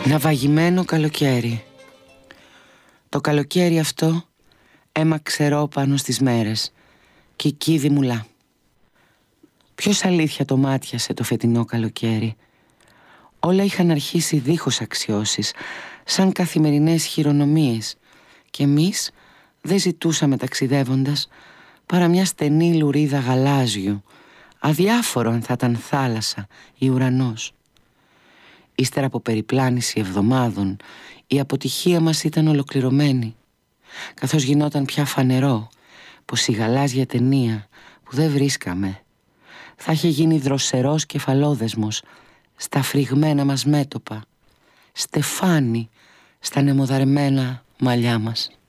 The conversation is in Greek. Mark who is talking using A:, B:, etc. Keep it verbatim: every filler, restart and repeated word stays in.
A: Ναυαγημένο καλοκαίρι. Το καλοκαίρι αυτό έμαξε ρο πάνω στις μέρες και η κήδη μουλά. Ποιος αλήθεια το μάτιασε το φετινό καλοκαίρι. Όλα είχαν αρχίσει δίχως αξιώσεις, σαν καθημερινές χειρονομίες, και εμείς δεν ζητούσαμε ταξιδεύοντας παρά μια στενή λουρίδα γαλάζιου, αδιάφορο αν θα ήταν θάλασσα ή ουρανός. Ύστερα από περιπλάνηση εβδομάδων, η αποτυχία μας ήταν ολοκληρωμένη, καθώς γινόταν πια φανερό πως η γαλάζια ταινία που δεν βρίσκαμε θα είχε γίνει δροσερός κεφαλόδεσμος στα φρυγμένα μας μέτωπα, στεφάνι στα νεμοδαρμένα μαλλιά μας.